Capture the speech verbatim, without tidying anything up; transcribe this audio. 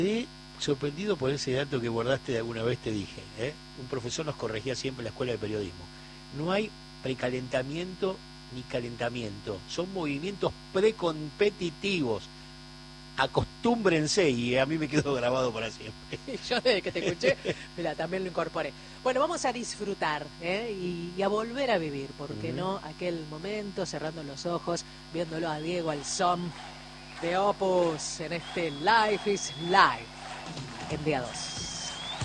Quedé sorprendido por ese dato que guardaste de alguna vez, te dije, ¿eh? Un profesor nos corregía siempre en la escuela de periodismo. No hay precalentamiento ni calentamiento, son movimientos precompetitivos. Acostúmbrense, y a mí me quedó grabado para siempre. Yo desde que te escuché, mira, también lo incorporé. Bueno, vamos a disfrutar, ¿eh? y, y a volver a vivir, ¿por qué uh-huh. no? Aquel momento, cerrando los ojos, viéndolo a Diego, al son de Opus, en este Life is Life, en día dos.